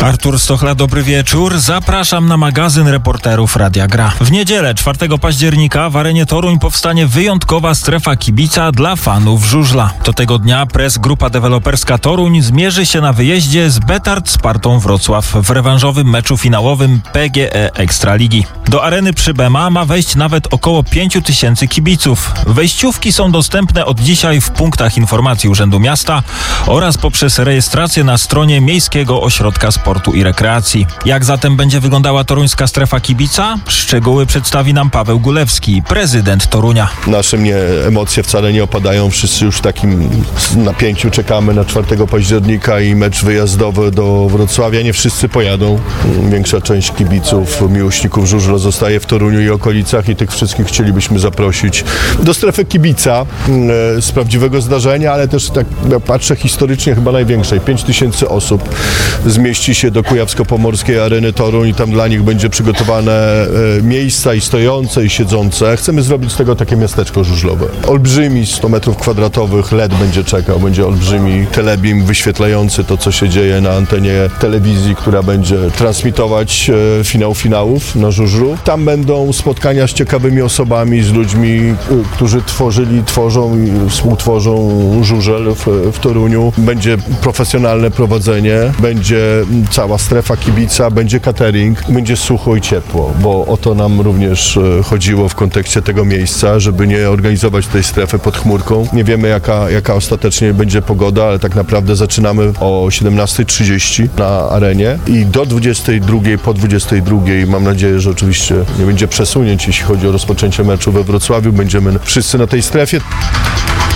Artur Stochla, dobry wieczór. Zapraszam na magazyn reporterów Radia Gra. W niedzielę, 4 października w arenie Toruń powstanie wyjątkowa strefa kibica dla fanów żużla. Do tego dnia Press Grupa Deweloperska Toruń zmierzy się na wyjeździe z Betard Spartą Wrocław w rewanżowym meczu finałowym PGE Ekstraligi. Do areny Przybema ma wejść nawet około 5 000 kibiców. Wejściówki są dostępne od dzisiaj w punktach informacji Urzędu Miasta oraz poprzez rejestrację na stronie Miejskiego Ośrodka Sportu i Rekreacji. Jak zatem będzie wyglądała toruńska strefa kibica? Szczegóły przedstawi nam Paweł Gulewski, prezydent Torunia. Nasze emocje wcale nie opadają. Wszyscy już w takim napięciu czekamy na 4 października i mecz wyjazdowy do Wrocławia. Nie wszyscy pojadą. Większa część kibiców, miłośników żużla zostaje w Toruniu i okolicach i tych wszystkich chcielibyśmy zaprosić do strefy kibica z prawdziwego zdarzenia, ale też tak patrzę historycznie chyba największej. 5 000 osób zmieści się do Kujawsko-Pomorskiej Areny Toruń i tam dla nich będzie przygotowane miejsca i stojące i siedzące. Chcemy zrobić z tego takie miasteczko żużlowe. Olbrzymi 100 metrów kwadratowych LED będzie czekał, będzie olbrzymi telebim wyświetlający to, co się dzieje na antenie telewizji, która będzie transmitować finał finałów na żużlu. Tam będą spotkania z ciekawymi osobami, z ludźmi, którzy tworzą i współtworzą żużel w Toruniu. Będzie profesjonalne prowadzenie, będzie cała strefa kibica, będzie catering, będzie sucho i ciepło, bo o to nam również chodziło w kontekście tego miejsca, żeby nie organizować tej strefy pod chmurką. Nie wiemy, jaka ostatecznie będzie pogoda, ale tak naprawdę zaczynamy o 17:30 na arenie i do 22:00, po 22:00 mam nadzieję, że oczywiście nie będzie przesunięć, jeśli chodzi o rozpoczęcie meczu we Wrocławiu. Będziemy wszyscy na tej strefie.